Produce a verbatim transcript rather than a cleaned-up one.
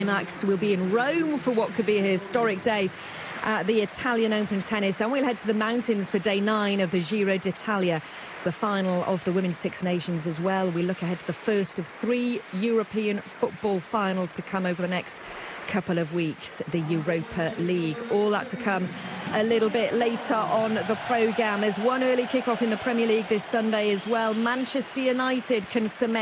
Max will be in Rome for what could be a historic day at the Italian Open tennis, and we'll head to the mountains for day nine of the Giro d'Italia. It's the final of the Women's Six Nations as well. We look ahead to the first of three European football finals to come over the next couple of weeks, the Europa League. All that to come a little bit later on the programme. There's one early kick-off in the Premier League this Sunday as well. Manchester United can cement